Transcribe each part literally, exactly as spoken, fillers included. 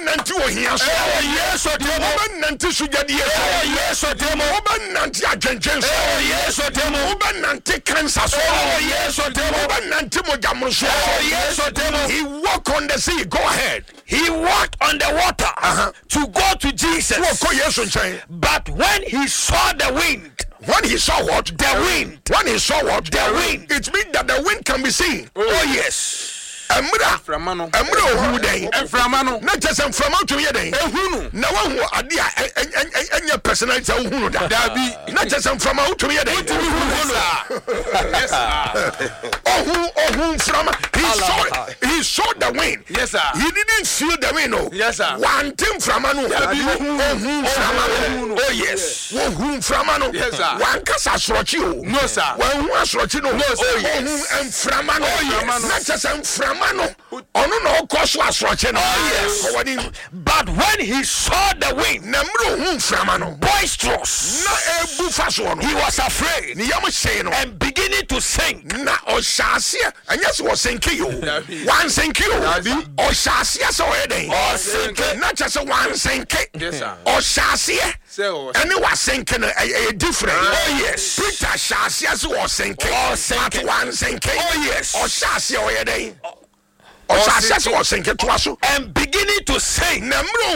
nanti wo hia so. Yes o demo. Oba nanti sugadi so. Yes o demo. Oba nanti agyengen so. Yes o demo. Oba nanti cancer so. Yes o demo. Oba nanti mogamro so. Yes o demo. He walked on the sea. Go ahead. He walked on the water uh-huh. to go to Jesus. But when he saw the wind, when he saw what? The wind. When he saw what? The wind. It means that the wind can be seen. Oh, oh yes. Emra Framano Emra ohu den Framano na chese Framano to ye den ehunu na wahu ade a enya personality ohunu da dabi na chese Framano to ye den yes sir ohu ohu Frama he saw he saw the wind. Yes sir. He didn't feel the wind. No. Yes sir. One thing Framano ohu Framano. Oh yes. Ohu Framano. Yes sir. One kasa asrochi o. No sir. One hu asrochi no. No sir. Ohu em Framano. Oh yes. Na chese Framano ono no koso asroche no. Yes. But when he saw the wind, namro hu Framano boisterous, na ebu faso no, he was afraid ni yam say no and beginning to sink. Na o shase anya so sink you one sink you o shase so e den o sink na chese one sink. Yes sir. O shase any was sink no e different. Oh yes. Peter shase so o sink o sink one sink. Oh yes. O shase o e den and beginning to sing,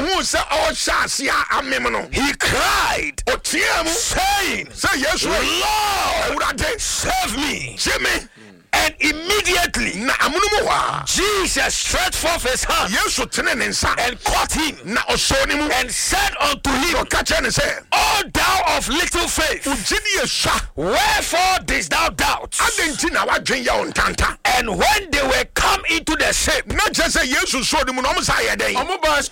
he cried, saying, say yes, Lord, save me. Jimmy. And immediately Jesus stretched forth his hand and caught him and said unto him, O thou of little faith, wherefore didst thou doubt? And when they were come into the ship, not just a yes, who saw them on almost higher day, almost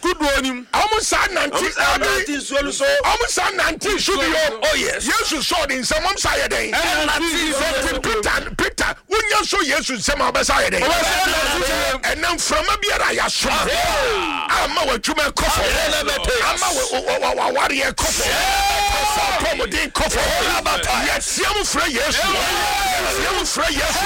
should be. Oh yes, yes, you saw in some higher day, and Peter, Peter, when you saw yes, you some higher day, and then from a beer, I saw I'm a two man coffee, I'm a warrior coffee, yes, I'm afraid, yes, I'm afraid, yes,